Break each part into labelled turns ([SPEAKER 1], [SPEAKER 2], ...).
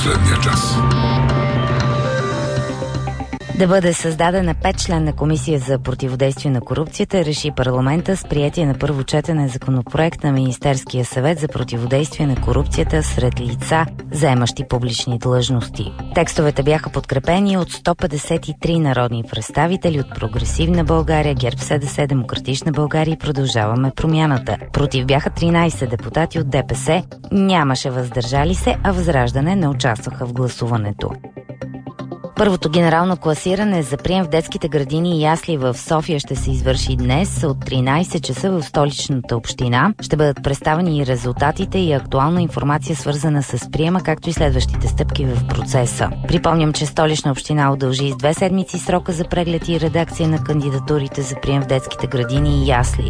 [SPEAKER 1] последния час.
[SPEAKER 2] Да бъде създадена 5-членна комисия за противодействие на корупцията, реши парламента с приятие на първо четене законопроект на Министерския съвет за противодействие на корупцията сред лица, заемащи публични длъжности. Текстовете бяха подкрепени от 153 народни представители от Прогресивна България, ГЕРБ-СДС, Демократична България и Продължаваме промяната. Против бяха 13 депутати от ДПС, нямаше въздържали се, а Възраждане не участваха в гласуването. Първото генерално класиране за прием в детските градини и ясли в София ще се извърши днес от 13 часа в столичната община. Ще бъдат представени и резултатите и актуална информация, свързана с приема, както и следващите стъпки в процеса. Припомням, че Столична община удължи с 2 седмици срока за преглед и редакция на кандидатурите за прием в детските градини и ясли.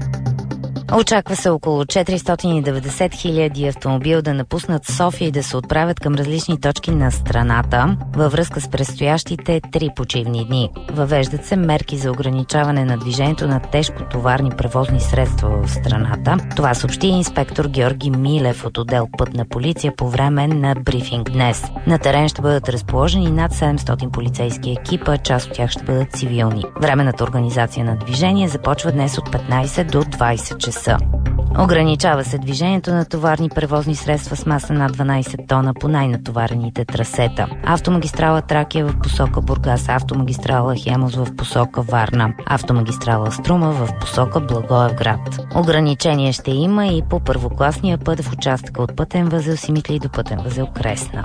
[SPEAKER 2] Очаква се около 490 хиляди автомобил да напуснат София и да се отправят към различни точки на страната във връзка с предстоящите 3 почивни дни. Въвеждат се мерки за ограничаване на движението на тежкотоварни превозни средства в страната. Това съобщи инспектор Георги Милев от отдел Пътна полиция по време на брифинг днес. На терен ще бъдат разположени над 700 полицейски екипа, част от тях ще бъдат цивилни. Временната организация на движение започва днес от 15 до 20 часа. Ограничава се движението на товарни превозни средства с маса над 12 тона по най-натоварените трасета. Автомагистрала Тракия в посока Бургас, автомагистрала Хемус в посока Варна, автомагистрала Струма в посока Благоевград. Ограничение ще има и по първокласния път в участъка от пътен възел Симитли до пътен възел Кресна.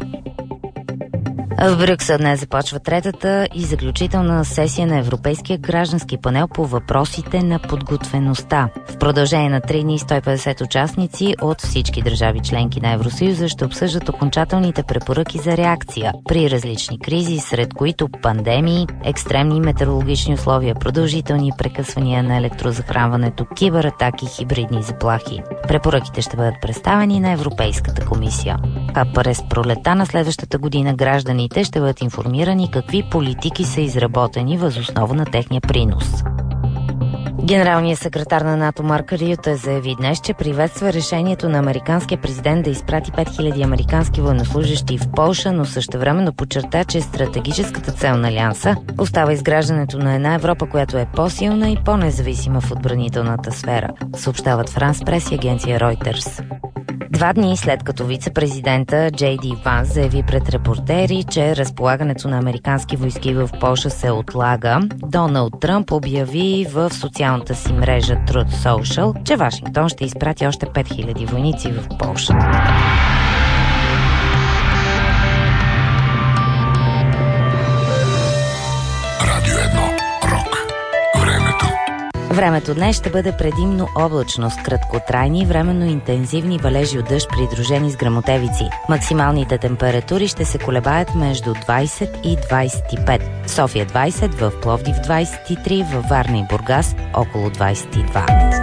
[SPEAKER 2] В Брюксел днес започва третата и заключителна сесия на Европейския граждански панел по въпросите на подготвеността. В продължение на 3 дни 150 участници от всички държави членки на Евросъюза ще обсъждат окончателните препоръки за реакция при различни кризи, сред които пандемии, екстремни метеорологични условия, продължителни прекъсвания на електрозахранването, кибератаки, хибридни заплахи. Препоръките ще бъдат представени на Европейската комисия. А през пролета на следващата година гражданите ще бъдат информирани какви политики са изработени въз основа на техния принос. Генералният секретар на НАТО Марк Рюте заяви днес, че приветства решението на американския президент да изпрати 5000 американски военнослужещи в Полша, но същевременно подчерта, че стратегическата цел на Алианса остава изграждането на една Европа, която е по-силна и по-независима в отбранителната сфера, съобщават Франс Прес и агенция Reuters. 2 дни след като вице-президента Джей Ди Ванс заяви пред репортери, че разполагането на американски войски в Полша се отлага, Доналд Тръмп обяви в социалната си мрежа Truth Social, че Вашингтон ще изпрати още 5000 войници в Полша. Времето днес ще бъде предимно облачно с краткотрайни, временно интензивни валежи от дъжд, придружени с гръмотевици. Максималните температури ще се колебаят между 20 и 25. В София 20, в Пловдив 23, във Варна и Бургас около 22.